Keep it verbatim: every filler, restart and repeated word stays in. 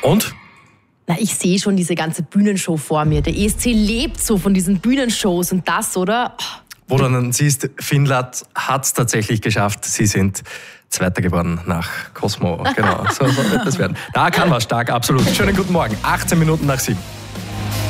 Und? Na, ich sehe schon diese ganze Bühnenshow vor mir. Der E S C lebt so von diesen Bühnenshows und das, oder? Wo du dann siehst, Finnland hat es tatsächlich geschafft. Sie sind Zweiter geworden nach Cosmo. Genau, so, so wird das werden. Da kann man stark, absolut. Schönen guten Morgen, achtzehn Minuten nach sieben.